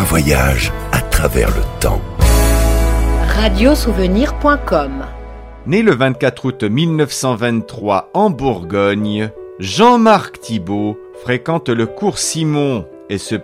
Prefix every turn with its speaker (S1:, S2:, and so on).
S1: voyage à travers le temps.
S2: Radiosouvenir.com.
S3: Né le 24 août 1923 en Bourgogne, Jean-Marc Thibault fréquente le cours Simon et se